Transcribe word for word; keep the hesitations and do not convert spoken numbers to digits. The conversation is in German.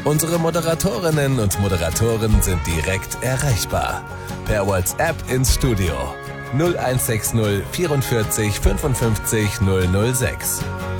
Unsere Moderatorinnen und Moderatoren sind direkt erreichbar. Per WhatsApp ins Studio null eins sechs null vierundvierzig fünfundfünfzig null null sechs.